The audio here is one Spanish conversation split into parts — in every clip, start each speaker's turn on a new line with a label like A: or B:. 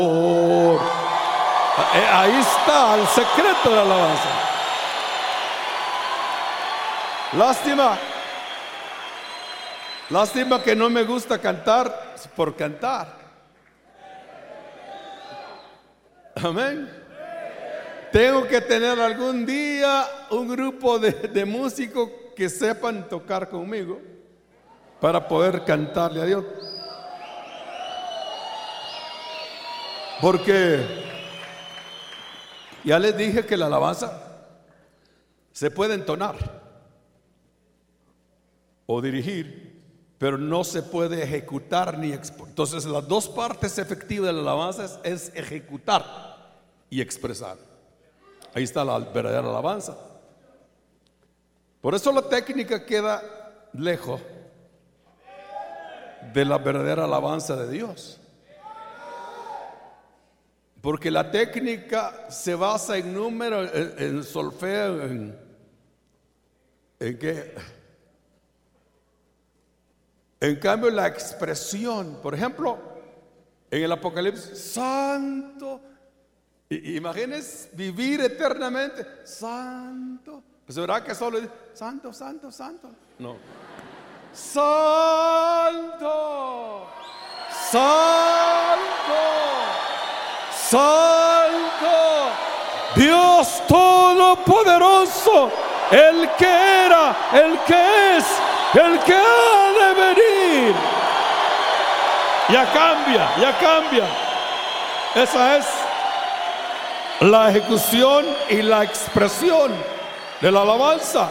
A: Ahí está el secreto de la alabanza. Lástima que no me gusta cantar por cantar. Amén. Tengo que tener algún día un grupo de músicos que sepan tocar conmigo para poder cantarle a Dios. Porque ya les dije que la alabanza se puede entonar o dirigir, pero no se puede ejecutar ni expresar. Entonces las dos partes efectivas de la alabanza es ejecutar y expresar. Ahí está la verdadera alabanza. Por eso la técnica queda lejos de la verdadera alabanza de Dios. Porque la técnica se basa en número, en solfeo, ¿en qué? En cambio la expresión, por ejemplo, en el Apocalipsis, santo, imagínense vivir eternamente, santo. Pues verá que solo dice, santo, santo, santo. No. Santo, santo, santo, Dios Todopoderoso, el que era, el que es, el que ha de venir. Ya cambia. Esa es la ejecución y la expresión de la alabanza.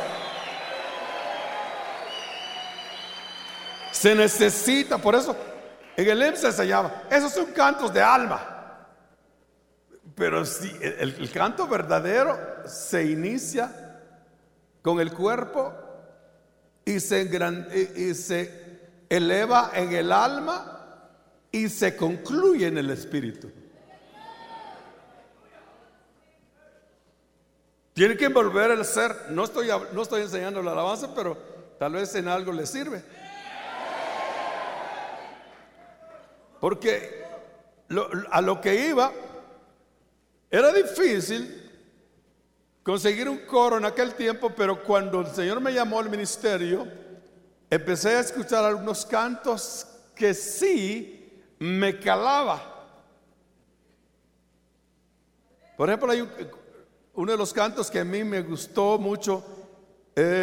A: Se necesita, por eso en el himno se llama, esos son cantos de alma. Pero si el canto verdadero se inicia con el cuerpo y se eleva en el alma y se concluye en el espíritu. Tiene que envolver el ser. No estoy enseñando la alabanza, pero tal vez en algo le sirve. Porque a lo que iba, era difícil conseguir un coro en aquel tiempo, pero cuando el Señor me llamó al ministerio, empecé a escuchar algunos cantos que sí me calaba. Por ejemplo, hay uno de los cantos que a mí me gustó mucho.